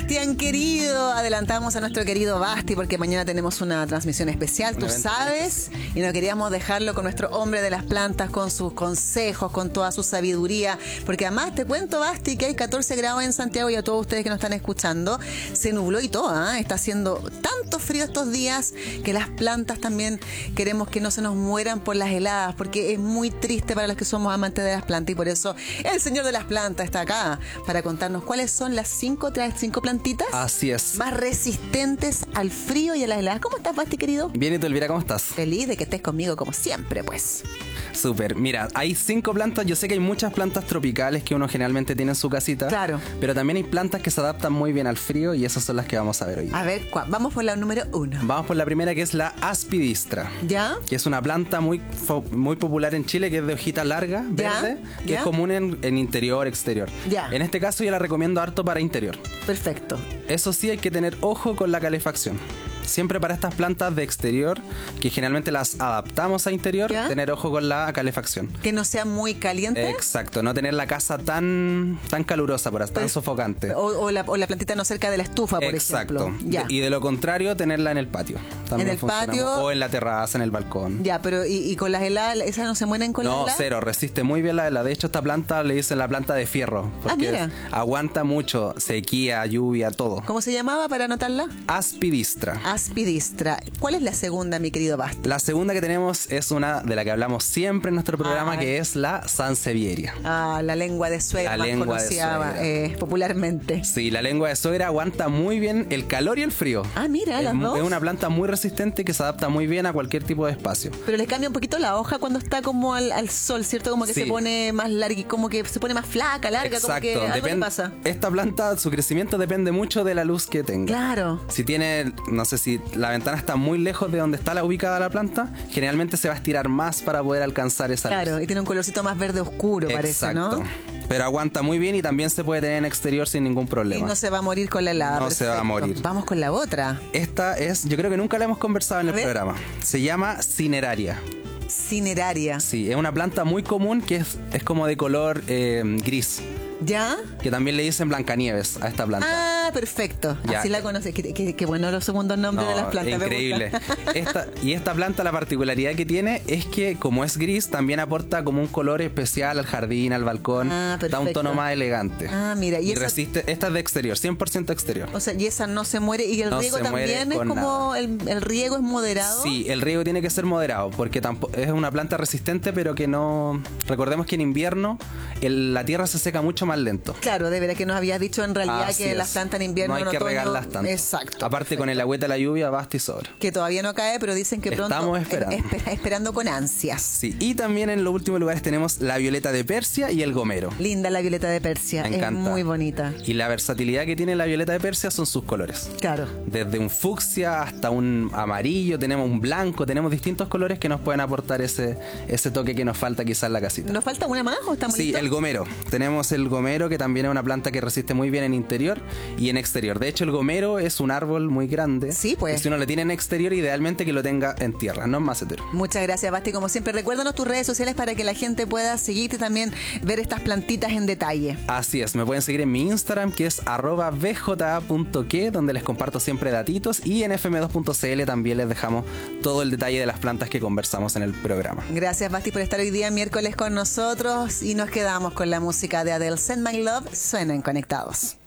Bastián querido, adelantamos a nuestro querido Basti porque mañana tenemos una transmisión especial, tú sabes, y no queríamos dejarlo con nuestro hombre de las plantas, con sus consejos, con toda su sabiduría, porque además te cuento, Basti, que hay 14 grados en Santiago y a todos ustedes que nos están escuchando, se nubló y todo, está haciendo tanto frío estos días que las plantas también queremos que no se nos mueran por las heladas, porque es muy triste para los que somos amantes de las plantas y por eso el señor de las plantas está acá para contarnos cuáles son las 5 plantitas. Así es. Más resistentes al frío y a las heladas. ¿Cómo estás, Basti, querido? Bien, ¿y tú, Elvira, cómo estás? Feliz de que estés conmigo como siempre, pues. Súper. Mira, hay 5 plantas. Yo sé que hay muchas plantas tropicales que uno generalmente tiene en su casita. Claro. Pero también hay plantas que se adaptan muy bien al frío y esas son las que vamos a ver hoy. A ver, vamos por la número 1. Vamos por la primera, que es la aspidistra. ¿Ya? Que es una planta muy popular en Chile, que es de hojita larga, verde, que es común en interior, exterior. Ya. En este caso yo la recomiendo harto para interior. Perfecto. Eso sí, hay que tener ojo con la calefacción. Siempre para estas plantas de exterior, que generalmente las adaptamos a interior, ¿ya? Tener ojo con la calefacción. Que no sea muy caliente. Exacto, no tener la casa tan calurosa, tan sofocante. O la plantita no cerca de la estufa, por ejemplo. Exacto. Ya. Y de lo contrario, tenerla en el patio. También en el funciona. patio. O en la terraza, en el balcón. Ya, pero ¿y con las heladas? ¿Esas no se mueren con las heladas? No, cero, resiste muy bien la helada. De hecho, esta planta le dicen la planta de fierro. Porque mira. aguanta mucho sequía, lluvia, todo. ¿Cómo se llamaba para anotarla? Aspidistra. Aspidistra. ¿Cuál es la segunda, mi querido Basti? La segunda que tenemos es una de la que hablamos siempre en nuestro programa, que es la sansevieria. La lengua de suegra, más conocida popularmente. Sí, la lengua de suegra aguanta muy bien el calor y el frío. Mira, las dos. Es una planta muy resistente que se adapta muy bien a cualquier tipo de espacio. Pero les cambia un poquito la hoja cuando está como al sol, ¿cierto? Como que se pone más larga, como que se pone más flaca, larga. Exacto. Como que algo le pasa. Esta planta, su crecimiento depende mucho de la luz que tenga. Claro. Si tiene, no sé, si la ventana está muy lejos de donde está ubicada la planta, generalmente se va a estirar más para poder alcanzar esa luz. Claro, y tiene un colorcito más verde oscuro, parece, ¿no? Pero aguanta muy bien y también se puede tener en exterior sin ningún problema. Y no se va a morir con la helada. No se va a morir. Vamos con la otra. Esta es, yo creo que nunca la hemos conversado en el programa. Se llama cineraria. Cineraria. Sí, es una planta muy común que es como de color gris. ¿Ya? Que también le dicen Blancanieves a esta planta. Perfecto. Ya. Así la conoces. Qué bueno los segundos nombres de las plantas. Increíble. Esta planta, la particularidad que tiene es que, como es gris, también aporta como un color especial al jardín, al balcón. Da un tono más elegante. Mira. Y resiste. Esta es de exterior, 100% exterior. O sea, y esa no se muere. Y el riego también es como. El riego es moderado. Sí, el riego tiene que ser moderado, porque es una planta resistente, pero que no. Recordemos que en invierno la tierra se seca mucho más lento. Claro, de veras que nos habías dicho en realidad que las plantas en invierno no hay que regarlas tanto. Exacto. Aparte, con el agüita de la lluvia basta y sobra. Que todavía no cae, pero dicen que pronto. Estamos esperando. Esperando con ansias. Sí, y también en los últimos lugares tenemos la violeta de Persia y el gomero. Linda la violeta de Persia. Me encanta. Es muy bonita. Y la versatilidad que tiene la violeta de Persia son sus colores. Claro. Desde un fucsia hasta un amarillo, tenemos un blanco, tenemos distintos colores que nos pueden aportar ese toque que nos falta quizás en la casita. ¿Nos falta una más o estamos listos? Sí, el gomero. Tenemos el gomero, que también es una planta que resiste muy bien en interior y en exterior. De hecho, el gomero es un árbol muy grande. Sí, pues. Y si uno lo tiene en exterior, idealmente que lo tenga en tierra, no en macetero. Muchas gracias, Basti. Como siempre, recuérdanos tus redes sociales para que la gente pueda seguirte y también ver estas plantitas en detalle. Así es, me pueden seguir en mi Instagram, que es @bja.que, donde les comparto siempre datitos, y en fm2.cl también les dejamos todo el detalle de las plantas que conversamos en el programa. Gracias, Basti, por estar hoy día miércoles con nosotros y nos quedamos con la música de Adele, Send My Love. Suenan conectados.